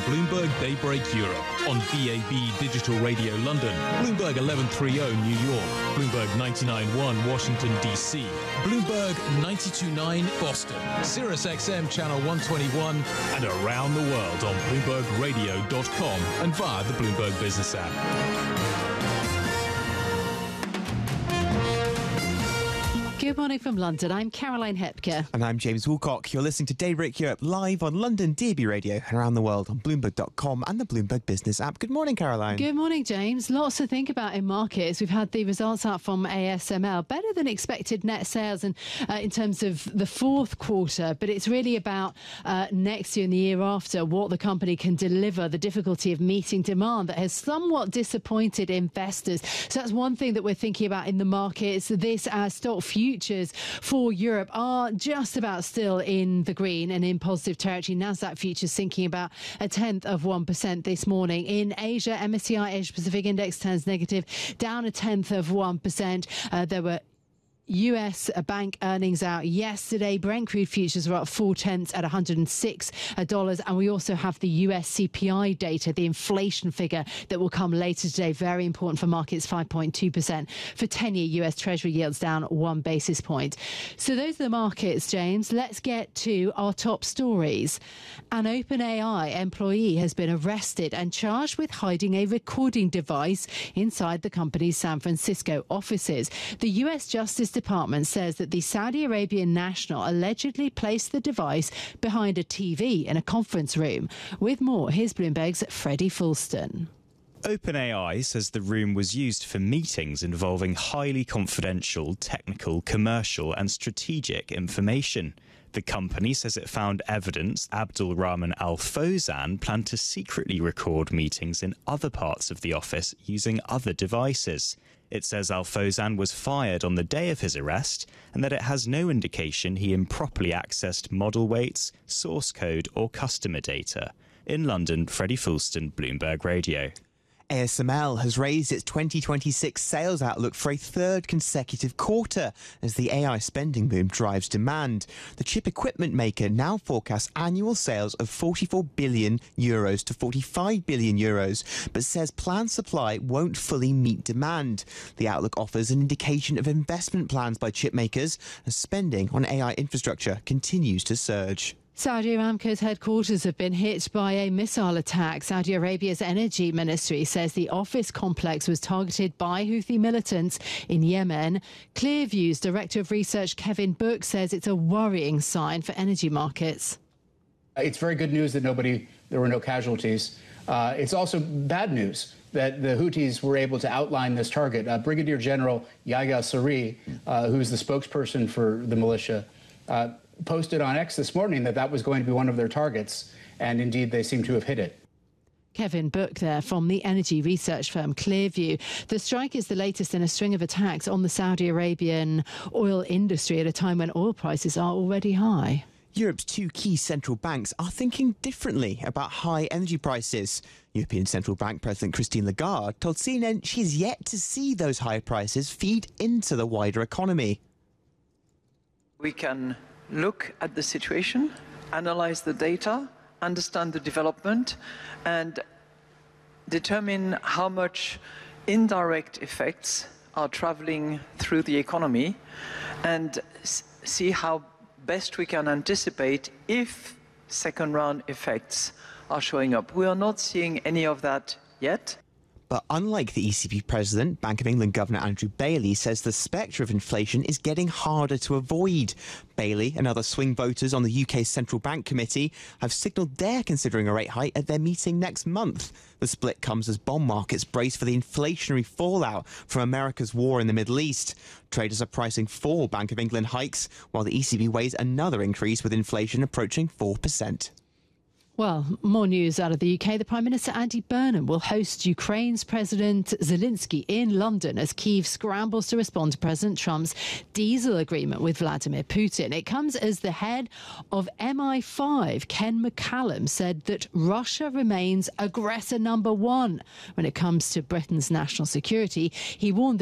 Bloomberg Daybreak Europe on DAB Digital Radio London, Bloomberg 1130 New York, Bloomberg 99.1 Washington DC, Bloomberg 92.9 Boston, Sirius XM Channel 121, and around the world on BloombergRadio.com and via the Bloomberg Business app. Good morning from London. I'm Caroline Hepker. And I'm James Woolcock. You're listening to Daybreak Europe live on London DAB Radio and around the world on Bloomberg.com and the Bloomberg Business app. Good morning, Caroline. Good morning, James. Lots to think about in markets. We've had the results out from ASML. Better than expected net sales and in terms of the fourth quarter. But it's really about next year and the year after, what the company can deliver, the difficulty of meeting demand that has somewhat disappointed investors. So that's one thing that we're thinking about in the markets. This stock futures for Europe are just about still in the green and in positive territory. Nasdaq futures sinking about 0.1% this morning. In Asia, MSCI Asia Pacific Index turns negative, down 0.1%. There were US bank earnings out yesterday. Brent crude futures were up 0.4 at $106. And we also have the US CPI data, the inflation figure that will come later today. Very important for markets, 5.2%. For 10-year US Treasury yields down 1 basis point. So those are the markets, James. Let's get to our top stories. An OpenAI employee has been arrested and charged with hiding a recording device inside the company's San Francisco offices. The US Justice Department says that the Saudi Arabian national allegedly placed the device behind a TV in a conference room. With more, here's Bloomberg's Freddie Fulston. OpenAI says the room was used for meetings involving highly confidential, technical, commercial and strategic information. The company says it found evidence Abdul Rahman Al Fawzan planned to secretly record meetings in other parts of the office using other devices. It says Al Fawzan was fired on the day of his arrest and that it has no indication he improperly accessed model weights, source code or customer data. In London, Freddie Fulston, Bloomberg Radio. ASML has raised its 2026 sales outlook for a third consecutive quarter as the AI spending boom drives demand. The chip equipment maker now forecasts annual sales of 44 billion euros to 45 billion euros, but says planned supply won't fully meet demand. The outlook offers an indication of investment plans by chip makers as spending on AI infrastructure continues to surge. Saudi Aramco's headquarters have been hit by a missile attack. Saudi Arabia's energy ministry says the office complex was targeted by Houthi militants in Yemen. Clearview's director of research, Kevin Book, says it's a worrying sign for energy markets. It's very good news that there were no casualties. It's also bad news that the Houthis were able to outline this target. Brigadier General Yahya Saree, who's the spokesperson for the militia, posted on X this morning that was going to be one of their targets, and indeed they seem to have hit it. Kevin Book there from the energy research firm Clearview. The strike is the latest in a string of attacks on the Saudi Arabian oil industry at a time when oil prices are already high. Europe's two key central banks are thinking differently about high energy prices. European Central Bank President Christine Lagarde told CNN she's yet to see those high prices feed into the wider economy. We can look at the situation, analyze the data, understand the development, and determine how much indirect effects are traveling through the economy, and see how best we can anticipate if second-round effects are showing up. We are not seeing any of that yet. But unlike the ECB president, Bank of England Governor Andrew Bailey says the spectre of inflation is getting harder to avoid. Bailey and other swing voters on the UK's Central Bank Committee have signalled they're considering a rate hike at their meeting next month. The split comes as bond markets brace for the inflationary fallout from America's war in the Middle East. Traders are pricing 4 Bank of England hikes, while the ECB weighs another increase with inflation approaching 4%. Well, more news out of the UK. The Prime Minister Andy Burnham will host Ukraine's President Zelensky in London as Kyiv scrambles to respond to President Trump's diesel agreement with Vladimir Putin. It comes as the head of MI5, Ken McCallum, said that Russia remains aggressor number one when it comes to Britain's national security. He warned that